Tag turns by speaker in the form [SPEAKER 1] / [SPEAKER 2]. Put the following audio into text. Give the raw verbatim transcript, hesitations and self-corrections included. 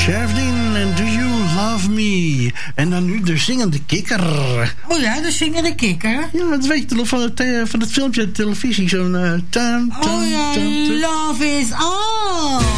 [SPEAKER 1] Sheriff Dean en Do You Love Me? En dan nu de zingende kikker.
[SPEAKER 2] Oh ja, de zingende kikker?
[SPEAKER 1] Ja, dat weet je nog van het, van het filmpje op televisie. Zo'n... Uh,
[SPEAKER 2] oh ja, Love is All.